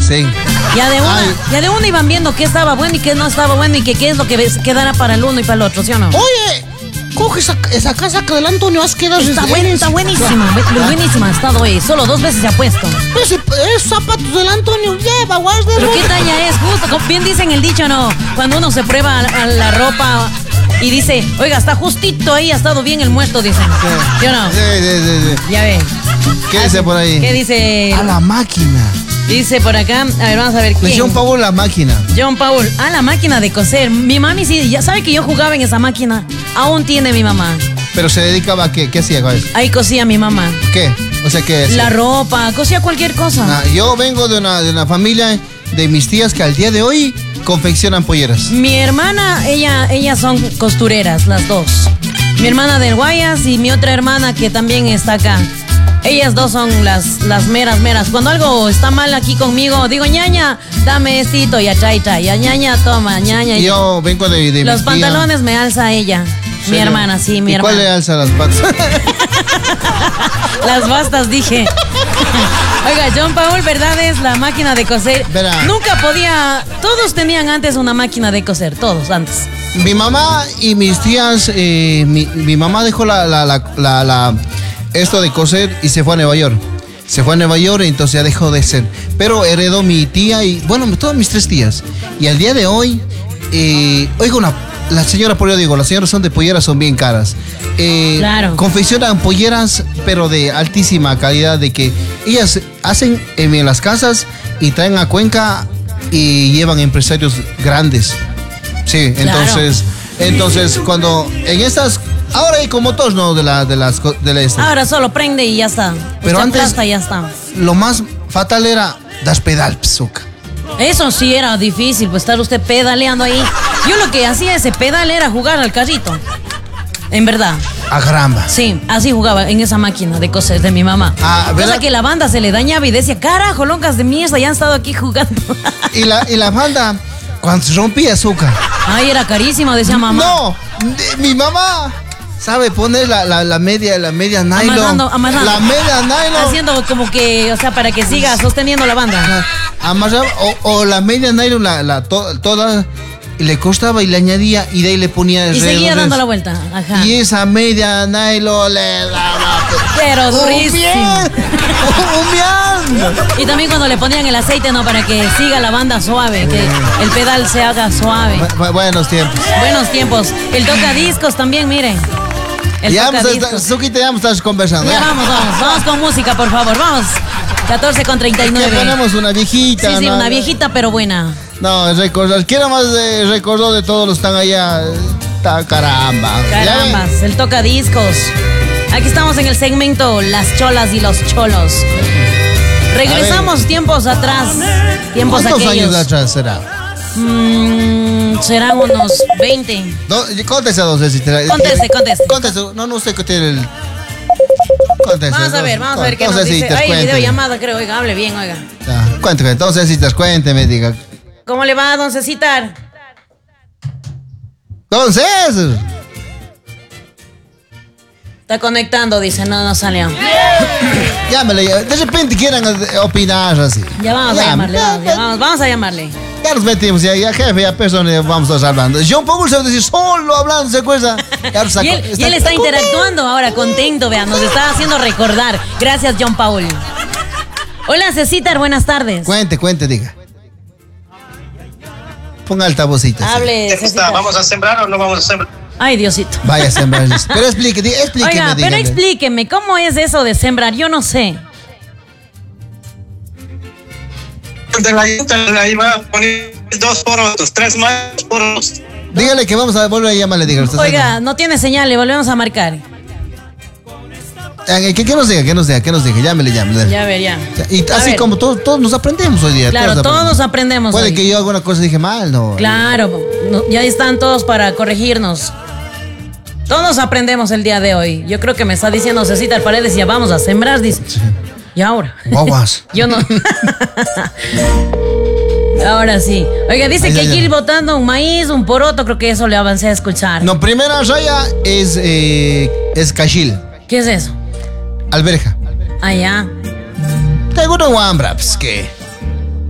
Sí. Ya de una iban viendo qué estaba bueno y qué no estaba bueno y qué es lo que quedará para el uno y para el otro, ¿sí o no? Oye, coge esa casaca del Antonio, has quedado... Está buenísima, buenísima ha estado ahí. Solo 2 veces se ha puesto. Esos zapatos del Antonio, lleva, guarda. ¿Pero qué talla es? Justo, como bien dicen el dicho, ¿no? Cuando uno se prueba la ropa y dice, oiga, está justito ahí, ha estado bien el muerto, dicen. ¿Sí o no? Sí. Ya ve. ¿Qué dice por ahí? ¿Qué dice? A la máquina. Dice por acá, a ver, vamos a ver quién. John Paul, la máquina. John Paul, la máquina de coser. Mi mami sí, ya sabe que yo jugaba en esa máquina. Aún tiene mi mamá. Pero se dedicaba a qué hacía con eso. Ahí cosía mi mamá. ¿Qué? O sea, ¿qué? La ropa, cosía cualquier cosa. Yo vengo de una familia de mis tías que al día de hoy confeccionan polleras. Mi hermana, ellas son costureras, las dos. Mi hermana del Guayas y mi otra hermana que también está acá. Ellas dos son las meras. Cuando algo está mal aquí conmigo, digo, ñaña, dame estito, ya trae. Ya ñaña, toma, ñaña. Yo vengo de los pantalones me alza ella. ¿Sí? Mi hermana, sí, mi hermana. ¿Cuál le alza las patas? Las bastas, dije. Oiga, John Paul, ¿verdad? Es la máquina de coser. Verá. Nunca podía... Todos tenían antes una máquina de coser, todos antes. Mi mamá y mis tías, mi mamá dejó esto de coser y se fue a Nueva York. Se fue a Nueva York y entonces ya dejó de ser. Pero heredó mi tía y, bueno, todas mis 3 tías. Y al día de hoy, oiga, la señora, por yo digo, las señoras son de polleras, son bien caras. Claro. Confeccionan polleras, pero de altísima calidad, de que ellas hacen en las casas y traen a Cuenca y llevan empresarios grandes. Sí, entonces cuando en estas... Ahora hay como todos, ¿no? Ahora solo prende y ya está. Pero antes, aplasta y ya está. Lo más fatal era das pedal, psuca. Eso sí era difícil, pues estar usted pedaleando ahí. Yo lo que hacía ese pedal era jugar al carrito. En verdad. A caramba. Sí, así jugaba en esa máquina de coser de mi mamá. Cosa que la banda se le dañaba y decía, carajo, loncas de mierda, ya han estado aquí jugando. Y la banda, cuando se rompía azúcar. Ay, era carísima, decía mamá. No, mi mamá sabe poner la media nylon. Amarrando. La media nylon. Haciendo como que, o sea, para que siga sosteniendo la banda. Amarraba, o la media nylon, toda, y le costaba y le añadía y de ahí le ponía... Y seguía dando la vuelta. Ajá. Y esa media nylon le daba... Pero durísimo. Humeando. Y también cuando le ponían el aceite, ¿no? Para que siga la banda suave, que el pedal se haga suave. Buenos tiempos. Buenos tiempos. El tocadiscos también, miren. Suquita, ya estás conversando. Ya vamos con música, por favor, vamos. 14:39. Ya ponemos una viejita. Sí, ¿no? Una viejita, pero buena. No, recordar. Quiero más recordar de todos los que están allá. Carambas, el tocadiscos. Aquí estamos en el segmento Las Cholas y los Cholos. Regresamos tiempos atrás. ¿Cuántos años atrás será? Serán unos 20. Conteste, don Cecita. Conteste. No sé qué tiene el... Conteste. Vamos a ver qué nos dice. Hay videollamada, creo. Oiga, hable bien, oiga. Cuénteme, entonces, Cecitas, cuénteme, diga. ¿Cómo le va, don Cecitar? Don César. Está conectando, dice, no salió. Llámale, de repente quieran opinar así. Ya vamos a llamarle, vamos a llamarle. Ya nos metimos, ya jefe, ya persona, vamos a estar hablando. John Paul se va a decir solo hablando, ¿se acuerda? Y él está interactuando ahora, contento, vean, nos está haciendo recordar. Gracias, John Paul. Hola, Cecitar, buenas tardes. Cuente, diga. Ponga altavocita. Hable, Cecitar. ¿Vamos a sembrar o no vamos a sembrar? Ay, Diosito. Vaya a sembrar. Pero explíqueme. Oiga, pero explíqueme, ¿cómo es eso de sembrar? Yo no sé. De la ayuda, ahí va a poner 2 porotos, 3 más porotos. Dígale que vamos a volver a llamarle, dígale. Oiga, no tiene señal, le volvemos a marcar. ¿Qué nos diga? Llámele. Ya ver, ya. Y así como todos nos aprendemos hoy día. Claro, todos aprendemos Puede hoy. que yo alguna cosa dije mal, ¿no? Claro, ya están todos para corregirnos. Todos aprendemos el día de hoy. Yo creo que me está diciendo Cecitar Paredes, ya vamos a sembrar, dice. Sí. Y ahora. Guaguas. Yo no. Ahora sí. Oiga, dice que hay que ir botando un maíz, un poroto, creo que eso le avancé a escuchar. No, primera raya es cachil. ¿Qué es eso? Alberja. Ah, ya. Tengo una guambra, pues, ¿qué?